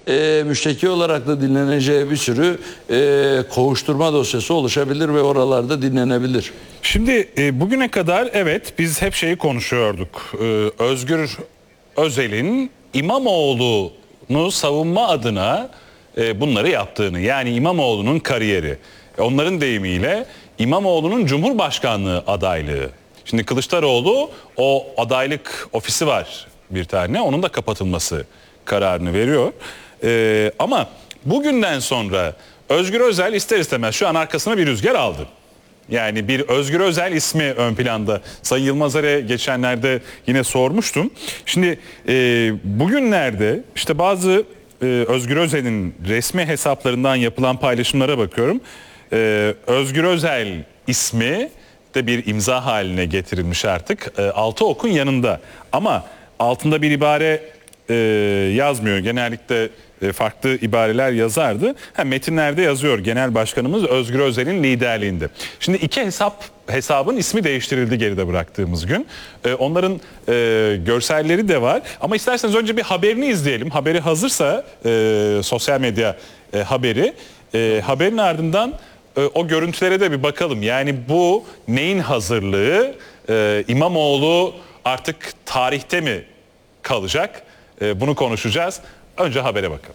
müşteki olarak da dinleneceği bir sürü kovuşturma dosyası oluşabilir ve oralarda dinlenebilir. Şimdi bugüne kadar evet biz hep şeyi konuşuyorduk. Özgür Özel'in İmamoğlu'nu savunma adına bunları yaptığını, yani İmamoğlu'nun kariyeri. Onların deyimiyle İmamoğlu'nun Cumhurbaşkanlığı adaylığı. Şimdi Kılıçdaroğlu o adaylık ofisi var bir tane, onun da kapatılması kararını veriyor. Ama bugünden sonra Özgür Özel ister istemez şu an arkasına bir rüzgar aldı. Yani bir Özgür Özel ismi ön planda. Sayın Yılmaz'a geçenlerde yine sormuştum. Şimdi bugünlerde işte bazı Özgür Özel'in resmi hesaplarından yapılan paylaşımlara bakıyorum. Özgür Özel ismi de bir imza haline getirilmiş artık. Altı okun yanında. Ama altında bir ibare yazmıyor. Genellikle farklı ibareler yazardı. Metinlerde yazıyor Genel Başkanımız Özgür Özel'in liderliğinde. Şimdi iki hesabın ismi değiştirildi geride bıraktığımız gün. Onların görselleri de var. Ama isterseniz önce bir haberini izleyelim. Haberi hazırsa sosyal medya haberi. Haberin ardından o görüntülere de bir bakalım. Yani bu neyin hazırlığı? İmamoğlu artık tarihte mi kalacak? Bunu konuşacağız. Önce habere bakalım.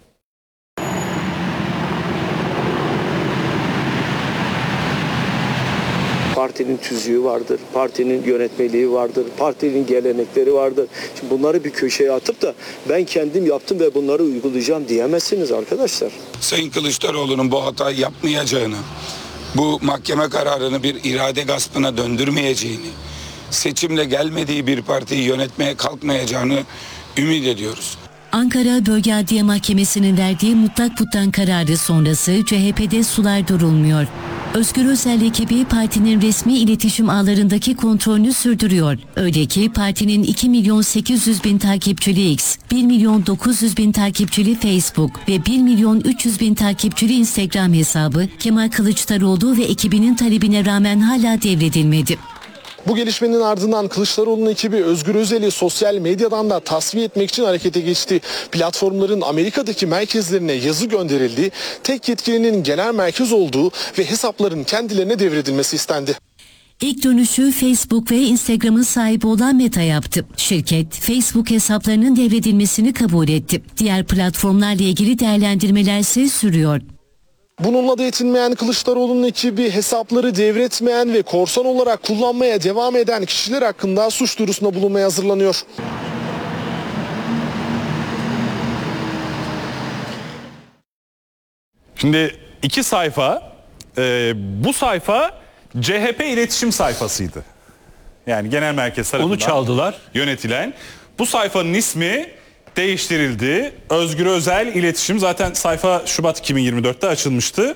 Partinin tüzüğü vardır, partinin yönetmeliği vardır, partinin gelenekleri vardır. Şimdi bunları bir köşeye atıp da ben kendim yaptım ve bunları uygulayacağım diyemezsiniz arkadaşlar. Sayın Kılıçdaroğlu'nun bu hatayı yapmayacağını, bu mahkeme kararını bir irade gaspına döndürmeyeceğini, seçimle gelmediği bir partiyi yönetmeye kalkmayacağını ümit ediyoruz. Ankara Bölge Adliye Mahkemesi'nin verdiği mutlak puttan kararı sonrası CHP'de sular durulmuyor. Özgür Özel ekibi partinin resmi iletişim ağlarındaki kontrolünü sürdürüyor. Öyle ki partinin 2.800.000 takipçili X, 1.900.000 takipçili Facebook ve 1.300.000 takipçili Instagram hesabı Kemal Kılıçdaroğlu ve ekibinin talebine rağmen hala devredilmedi. Bu gelişmenin ardından Kılıçdaroğlu'nun ekibi Özgür Özel'i sosyal medyadan da tasfiye etmek için harekete geçti. Platformların Amerika'daki merkezlerine yazı gönderildi. Tek yetkilinin genel merkez olduğu ve hesapların kendilerine devredilmesi istendi. İlk dönüşü Facebook ve Instagram'ın sahibi olan Meta yaptı. Şirket, Facebook hesaplarının devredilmesini kabul etti. Diğer platformlarla ilgili değerlendirmeler ise sürüyor. Bununla da yetinmeyen Kılıçdaroğlu'nun ekibi hesapları devretmeyen ve korsan olarak kullanmaya devam eden kişiler hakkında suç duyurusunda bulunmaya hazırlanıyor. Şimdi iki sayfa, bu sayfa CHP iletişim sayfasıydı. Yani genel merkez tarafından onu çaldılar. Yönetilen. Bu sayfanın ismi değiştirildi. Özgür Özel iletişim, zaten sayfa Şubat 2024'te açılmıştı.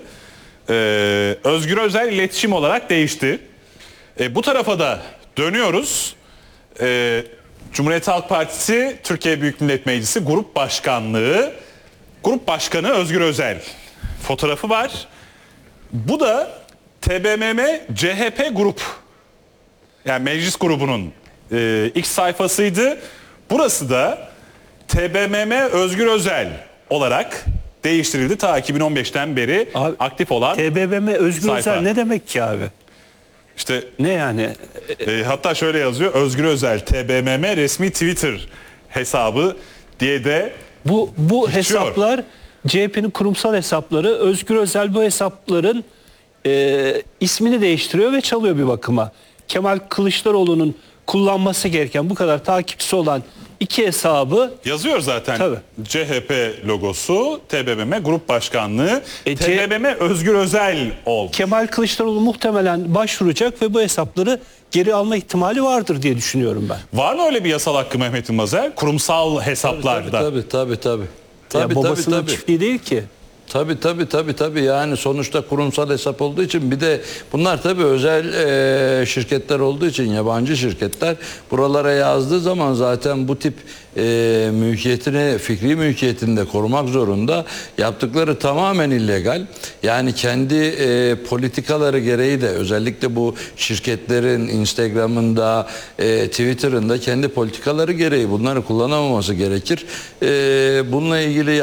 Özgür Özel iletişim olarak değişti. Bu tarafa da dönüyoruz. Cumhuriyet Halk Partisi Türkiye Büyük Millet Meclisi Grup Başkanlığı, Grup Başkanı Özgür Özel fotoğrafı var. Bu da TBMM CHP grup, yani meclis grubunun ilk sayfasıydı. Burası da TBMM Özgür Özel olarak değiştirildi. Ta 2015'ten beri abi, aktif olan TBMM Özgür sayfa. Özel ne demek ki abi? İşte ne yani? Hatta şöyle yazıyor: Özgür Özel TBMM resmi Twitter hesabı diye de bu hesaplar CHP'nin kurumsal hesapları. Özgür Özel bu hesapların ismini değiştiriyor ve çalıyor bir bakıma. Kemal Kılıçdaroğlu'nun kullanması gereken bu kadar takipçisi olan iki hesabı yazıyor zaten. Tabii. CHP logosu, TBMM Grup Başkanlığı, TBMM Özgür Özel oldu. Kemal Kılıçdaroğlu muhtemelen başvuracak ve bu hesapları geri alma ihtimali vardır diye düşünüyorum ben. Var mı öyle bir yasal hakkı Mehmet Yılmazer? Kurumsal hesaplarda. Tabii. Babasının çiftliği değil ki. Tabii yani sonuçta kurumsal hesap olduğu için, bir de bunlar tabii özel şirketler olduğu için, yabancı şirketler, buralara yazdığı zaman zaten bu tip mülkiyetini, fikri mülkiyetini de korumak zorunda. Yaptıkları tamamen illegal. Yani kendi politikaları gereği de, özellikle bu şirketlerin Instagram'ında, Twitter'ında kendi politikaları gereği bunları kullanamaması gerekir. Bununla ilgili